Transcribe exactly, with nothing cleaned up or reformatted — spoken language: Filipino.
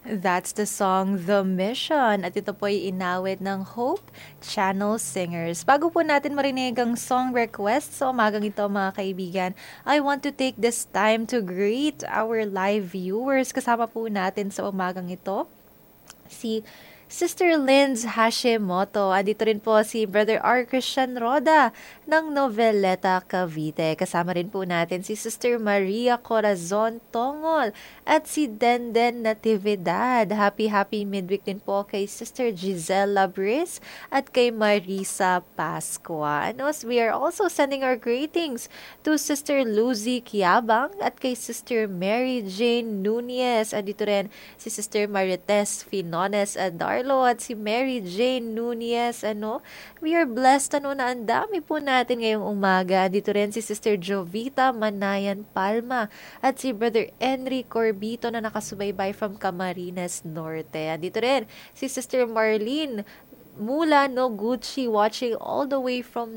That's the song The Mission at ito po ay inawit ng Hope Channel Singers. Bago po natin marinig ang song request sa umagang ito mga kaibigan, I want to take this time to greet our live viewers. Kasama po natin sa umagang ito si Sister Linz Hashimoto. Andito rin po si Brother R. Christian Roda ng Noveleta, Cavite. Kasama rin po natin si Sister Maria Corazon Tongol at si Denden Natividad. Happy, happy midweek din po kay Sister Giselle Labris at kay Marisa Pascua. And also, we are also sending our greetings to Sister Lucy Kiabang at kay Sister Mary Jane Nunez. Andito rin si Sister Marites Finones Adarlo at si Mary Jane Nunez. Ano, we are blessed ano na ang dami po natin ngayong umaga. Dito rin si Sister Jovita Manayan Palma at si Brother Henry Corbito na nakasubaybay from Camarines Norte. Dito rin si Sister Marlene Mula Noguchi watching all the way from